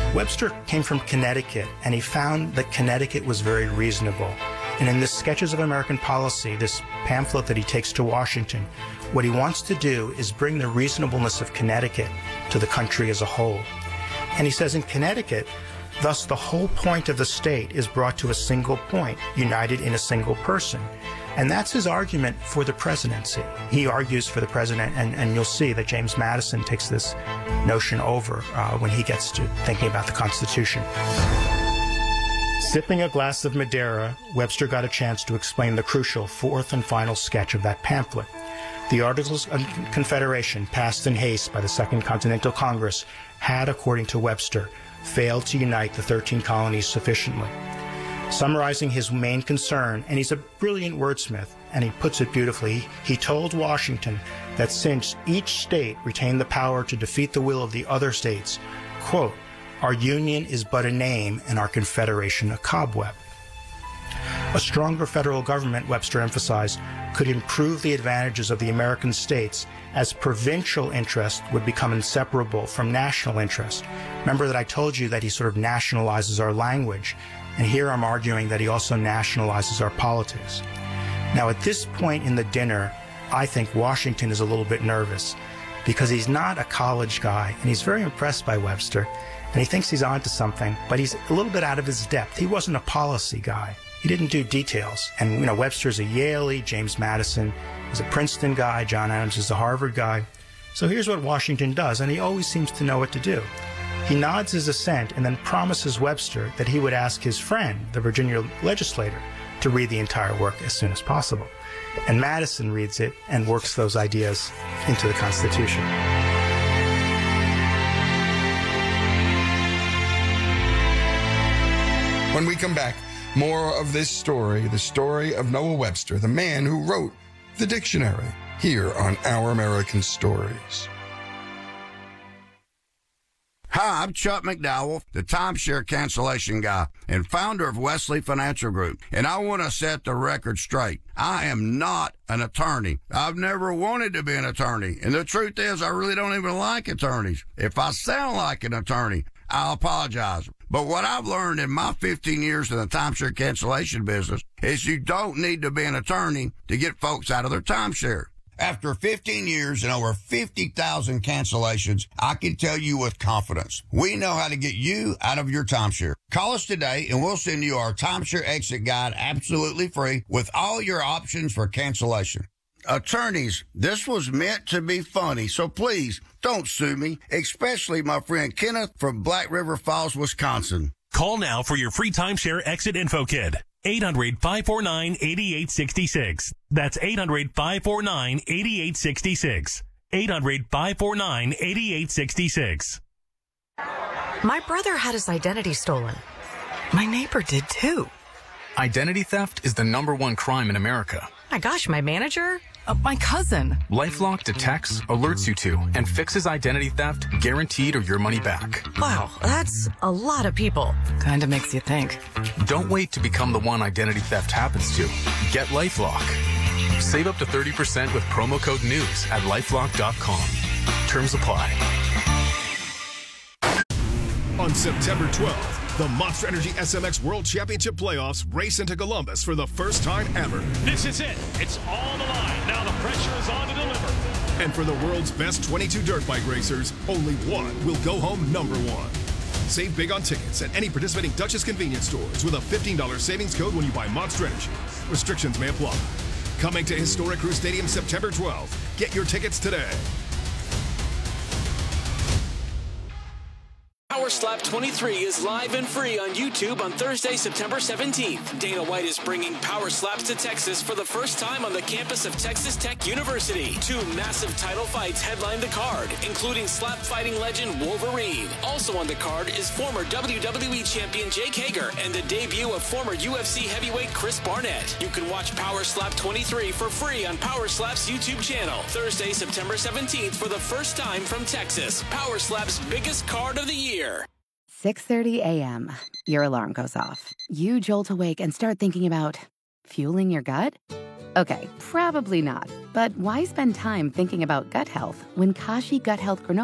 Webster came from Connecticut, and he found that Connecticut was very reasonable. And in this Sketches of American Policy, this pamphlet that he takes to Washington, what he wants to do is bring the reasonableness of Connecticut to the country as a whole. And he says in Connecticut, thus the whole point of the state is brought to a single point, united in a single person. And that's his argument for the presidency. He argues for the president, and you'll see that James Madison takes this notion over when he gets to thinking about the Constitution. Sipping a glass of Madeira, Webster got a chance to explain the crucial fourth and final sketch of that pamphlet. The Articles of Confederation, passed in haste by the Second Continental Congress, had, according to Webster, failed to unite the 13 colonies sufficiently. Summarizing his main concern, and he's a brilliant wordsmith, and he puts it beautifully, he told Washington that since each state retained the power to defeat the will of the other states, quote, our union is but a name and our confederation a cobweb. A stronger federal government, Webster emphasized, could improve the advantages of the American states as provincial interest would become inseparable from national interest. Remember that I told you that he sort of nationalizes our language, and here I'm arguing that he also nationalizes our politics. Now, at this point in the dinner, I think Washington is a little bit nervous because he's not a college guy, and he's very impressed by Webster, and he thinks he's onto something, but he's a little bit out of his depth. He wasn't a policy guy. He didn't do details. And, Webster's a Yaley, James Madison is a Princeton guy, John Adams is a Harvard guy. So here's what Washington does, and he always seems to know what to do. He nods his assent and then promises Webster that he would ask his friend, the Virginia legislator, to read the entire work as soon as possible. And Madison reads it and works those ideas into the Constitution. When we come back, more of this story, the story of Noah Webster, the man who wrote the dictionary, here on Our American Stories. Hi, I'm Chuck McDowell, the timeshare cancellation guy and founder of Wesley Financial Group, and I want to set the record straight. I am not an attorney. I've never wanted to be an attorney, and the truth is I really don't even like attorneys. If I sound like an attorney, I'll apologize. But what I've learned in my 15 years in the timeshare cancellation business is you don't need to be an attorney to get folks out of their timeshare. After 15 years and over 50,000 cancellations, I can tell you with confidence, we know how to get you out of your timeshare. Call us today and we'll send you our timeshare exit guide absolutely free with all your options for cancellation. Attorneys, this was meant to be funny, so please don't sue me, especially my friend Kenneth from Black River Falls, Wisconsin. Call now for your free timeshare exit info kit. 800-549-8866. That's 800-549-8866. 800-549-8866. My brother had his identity stolen. My neighbor did too. Identity theft is the #1 crime in America. My gosh, my manager? My cousin. LifeLock detects, alerts you to, and fixes identity theft, guaranteed or your money back. Wow, that's a lot of people. Kinda makes you think. Don't wait to become the one identity theft happens to. Get LifeLock. Save up to 30% with promo code NEWS at LifeLock.com. Terms apply. On September 12th, the Monster Energy SMX World Championship Playoffs race into Columbus for the first time ever. This is it. It's on the line. Now the pressure is on to deliver. And for the world's best 22 dirt bike racers, only one will go home #1. Save big on tickets at any participating Dutchess convenience stores with a $15 savings code when you buy Monster Energy. Restrictions may apply. Coming to historic Crew Stadium September 12th. Get your tickets today. Power Slap 23 is live and free on YouTube on Thursday, September 17th. Dana White is bringing Power Slaps to Texas for the first time on the campus of Texas Tech University. 2 massive title fights headline the card, including slap fighting legend Wolverine. Also on the card is former WWE champion Jake Hager and the debut of former UFC heavyweight Chris Barnett. You can watch Power Slap 23 for free on Power Slap's YouTube channel. Thursday, September 17th for the first time from Texas. Power Slap's biggest card of the year. 6:30 a.m. Your alarm goes off. You jolt awake and start thinking about fueling your gut? Okay, probably not. But why spend time thinking about gut health when Kashi Gut Health Granola